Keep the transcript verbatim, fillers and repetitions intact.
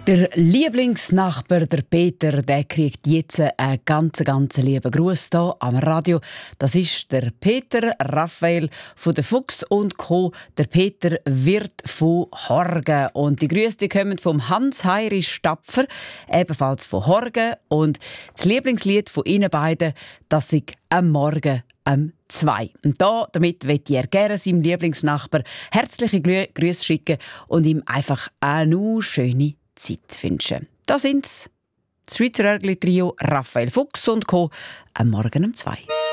Der Lieblingsnachbar, der Peter, der kriegt jetzt einen ganz, ganz lieben Gruß hier am Radio. Das ist der Peter Raphael von der Fuchs und Co. Der Peter wird von Horgen. Und die Grüße die kommen vom Hans-Heiri Stapfer, ebenfalls von Horgen. Und das Lieblingslied von ihnen beiden, das ist «Am Morgen am zwei». Und da, damit möchte ich gerne seinem Lieblingsnachbar herzliche Grüße schicken und ihm einfach eine schöne Zeit wünschen. Da sind's. Das Schweizer Örgli-Trio Raphael Fuchs und Co. am Morgen um zwei.